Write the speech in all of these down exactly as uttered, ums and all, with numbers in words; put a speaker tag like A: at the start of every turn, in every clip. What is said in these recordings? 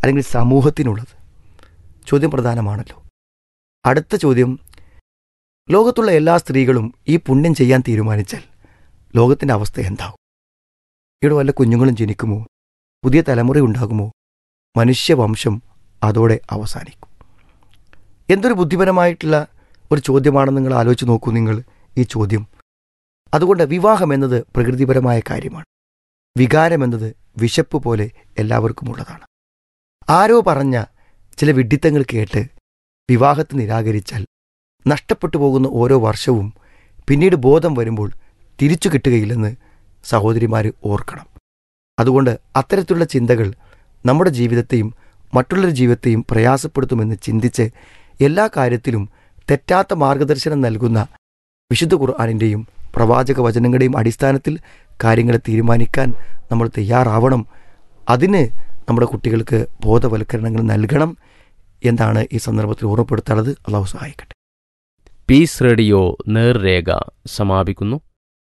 A: അല്ലെങ്കിൽ സമൂഹത്തിനുള്ളത്? ചോദ്യം പ്രധാനമാണല്ലോ. അടുത്ത ചോദ്യം, ലോകത്തുള്ള എല്ലാ സ്ത്രീകളും ഈ പുണ്യം ചെയ്യാൻ തീരുമാനിച്ചാൽ ലോകത്തിൻ്റെ അവസ്ഥ എന്താവും? ഇവിടെ വല്ല കുഞ്ഞുങ്ങളും ജനിക്കുമോ? പുതിയ തലമുറ ഉണ്ടാകുമോ? മനുഷ്യവംശം അതോടെ അവസാനിക്കും. എന്തൊരു ബുദ്ധിപരമായിട്ടുള്ള ഒരു ചോദ്യമാണെന്ന് നിങ്ങൾ ആലോചിച്ച് നോക്കൂ നിങ്ങൾ ഈ ചോദ്യം. അതുകൊണ്ട് വിവാഹം എന്നത് പ്രകൃതിപരമായ കാര്യമാണ്. വികാരമെന്നത് വിശപ്പ് പോലെ എല്ലാവർക്കും ഉള്ളതാണ്. ആരോ പറഞ്ഞ ചില വിഡ്ഢിത്തങ്ങൾ കേട്ട് വിവാഹത്തെ നിരാകരിച്ചാൽ നഷ്ടപ്പെട്ടു പോകുന്ന ഓരോ വർഷവും പിന്നീട് ബോധം വരുമ്പോൾ തിരിച്ചു കിട്ടുകയില്ലെന്ന് സഹോദരിമാർ ഓർക്കണം. അതുകൊണ്ട് അത്തരത്തിലുള്ള ചിന്തകൾ നമ്മുടെ ജീവിതത്തെയും മറ്റുള്ളവരുടെ ജീവിതത്തെയും പ്രയാസപ്പെടുത്തുമെന്ന് ചിന്തിച്ച് എല്ലാ കാര്യത്തിലും തെറ്റാത്ത മാർഗദർശനം നൽകുന്ന വിശുദ്ധ ഖുർആനിൻ്റെയും പ്രവാചക വചനങ്ങളുടെയും അടിസ്ഥാനത്തിൽ കാര്യങ്ങളെ തീരുമാനിക്കാൻ നമ്മൾ തയ്യാറാവണം. അതിന് നമ്മുടെ കുട്ടികൾക്ക് ബോധവൽക്കരണങ്ങൾ നൽകണം എന്നാണ് ഈ സന്ദർഭത്തിൽ ഓർമ്മപ്പെടുത്താനുള്ളത്. അള്ളാഹു സഹായിക്കട്ടെ.
B: പീസ് റേഡിയോ നേർരേഖ സമാപിക്കുന്നു.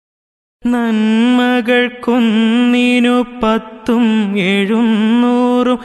C: നന്മകൾക്കൊന്നിനു പത്തും എഴുന്നൂറും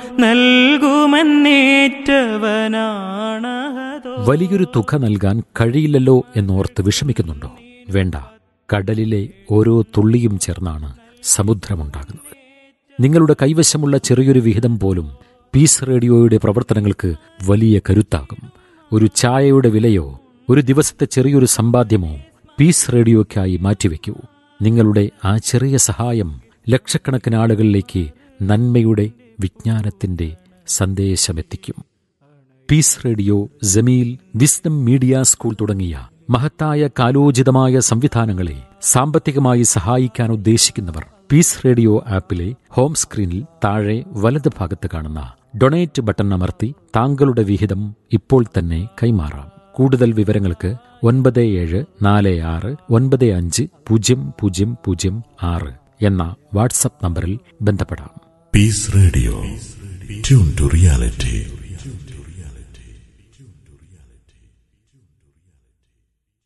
C: നൽകുമെന്നേറ്റവനാണ്.
D: വലിയൊരു തുക നൽകാൻ കഴിയില്ലല്ലോ എന്നോർത്ത് വിഷമിക്കുന്നുണ്ടോ? വേണ്ട, കടലിലെ ഓരോ തുള്ളിയും ചേർന്നാണ് സമുദ്രമുണ്ടാകുന്നത്. നിങ്ങളുടെ കൈവശമുള്ള ചെറിയൊരു വിഹിതം പോലും പീസ് റേഡിയോയുടെ പ്രവർത്തനങ്ങൾക്ക് വലിയ കരുത്താകും. ഒരു ചായയുടെ വിലയോ ഒരു ദിവസത്തെ ചെറിയൊരു സമ്പാദ്യമോ പീസ് റേഡിയോയ്ക്കായി മാറ്റിവെക്കൂ. നിങ്ങളുടെ ആ ചെറിയ സഹായം ലക്ഷക്കണക്കിന് ആളുകളിലേക്ക് നന്മയുടെ വിജ്ഞാനത്തിന്റെ സന്ദേശമെത്തിക്കും. Piece radio, Jameel, wisdom media school തുടങ്ങിയ മഹത്തായ കാലോചിതമായ സംവിധാനങ്ങളെ സാമ്പത്തികമായി സഹായിക്കാൻ ഉദ്ദേശിക്കുന്നവർ പീസ് റേഡിയോ ആപ്പിലെ ഹോം സ്ക്രീനിൽ താഴെ വലത് ഭാഗത്ത് കാണുന്ന ഡൊണേറ്റ് ബട്ടൺ അമർത്തി താങ്കളുടെ വിഹിതം ഇപ്പോൾ തന്നെ കൈമാറാം. കൂടുതൽ വിവരങ്ങൾക്ക് ഒൻപത് ഏഴ് നാല് ആറ് ഒൻപത് അഞ്ച് പൂജ്യം പൂജ്യം പൂജ്യം ആറ് എന്ന വാട്സപ്പ് നമ്പറിൽ ബന്ധപ്പെടാം.
E: Piece radio, tune to reality.